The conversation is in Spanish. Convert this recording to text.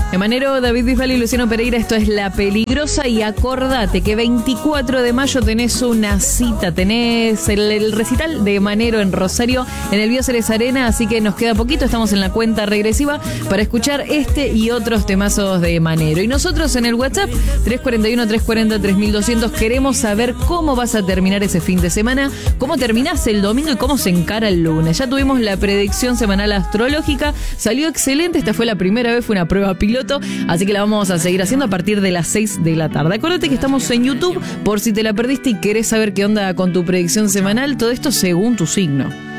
De Manero, David Bisbal y Luciano Pereira, esto es La Peligrosa. Y acordate que 24 de mayo tenés una cita, tenés el recital de Manero en Rosario, en el Bioceres Arena, así que nos queda poquito, estamos en la cuenta regresiva para escuchar este y otros temazos de Manero. Y nosotros en el WhatsApp, 341-340-3200, queremos saber cómo vas a terminar ese fin de semana, cómo terminás el domingo y cómo se encara el lunes. Ya tuvimos la predicción semanal astrológica, salió excelente, esta fue la primera vez, fue una prueba piloto, así que la vamos a seguir haciendo a partir de las 6 de la tarde. Acuérdate que estamos en YouTube por si te la perdiste y querés saber qué onda con tu predicción semanal, todo esto según tu signo.